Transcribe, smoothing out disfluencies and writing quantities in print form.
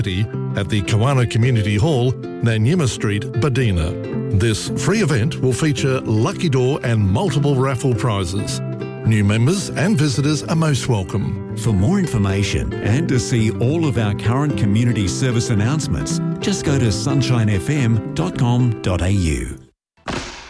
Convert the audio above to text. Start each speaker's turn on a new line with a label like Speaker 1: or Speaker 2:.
Speaker 1: at the Kawana Community Hall, Nanyima Street, Badina. This free event will feature lucky draw and multiple raffle prizes. New members and visitors are most welcome.
Speaker 2: For more information and to see all of our current community service announcements, just go to sunshinefm.com.au.